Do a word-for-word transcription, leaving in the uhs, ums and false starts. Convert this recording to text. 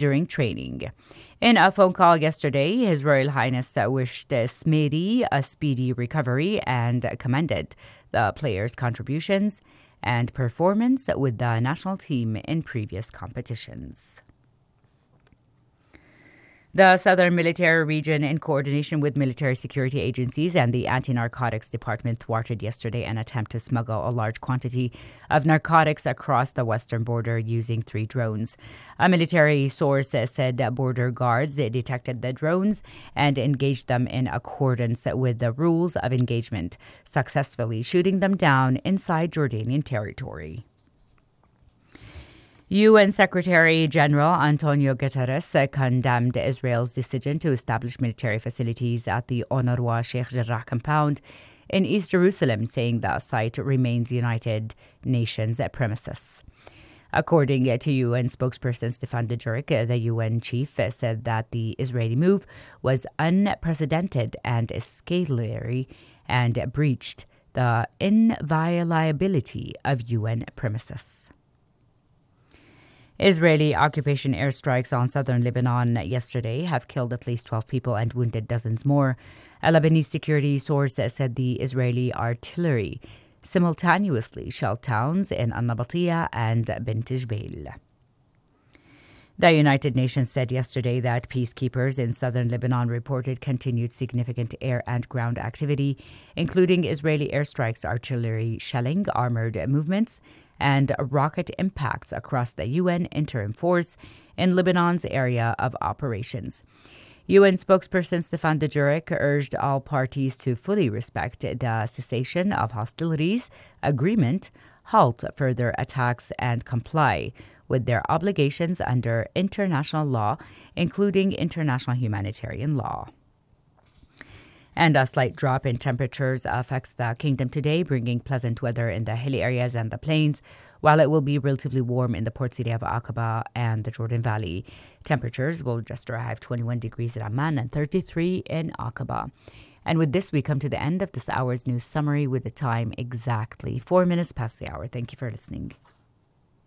during training. In a phone call yesterday, His Royal Highness wished Smitty a speedy recovery and commended the players' contributions and performance with the national team in previous competitions. The Southern Military Region, in coordination with military security agencies and the Anti-Narcotics Department, thwarted yesterday an attempt to smuggle a large quantity of narcotics across the western border using three drones. A military source said that border guards detected the drones and engaged them in accordance with the rules of engagement, successfully shooting them down inside Jordanian territory. U N Secretary General Antonio Guterres condemned Israel's decision to establish military facilities at the UNRWA Sheikh Jarrah compound in East Jerusalem, saying the site remains United Nations premises. According to U N spokesperson Stefan Dujarric, the U N chief said that the Israeli move was unprecedented and escalatory and breached the inviolability of U N premises. Israeli occupation airstrikes on southern Lebanon yesterday have killed at least twelve people and wounded dozens more. A Lebanese security source said the Israeli artillery simultaneously shelled towns in Al-Nabatiya and Bint Jbeil. The United Nations said yesterday that peacekeepers in southern Lebanon reported continued significant air and ground activity, including Israeli airstrikes, artillery shelling, armored movements, and rocket impacts across the U N interim force in Lebanon's area of operations. U N spokesperson Stefan Dujarric urged all parties to fully respect the cessation of hostilities agreement, halt further attacks, and comply with their obligations under international law, including international humanitarian law. And a slight drop in temperatures affects the kingdom today, bringing pleasant weather in the hilly areas and the plains, while it will be relatively warm in the port city of Aqaba and the Jordan Valley. Temperatures will just arrive twenty-one degrees in Amman and thirty-three in Aqaba. And with this, we come to the end of this hour's news summary with the time exactly four minutes past the hour. Thank you for listening.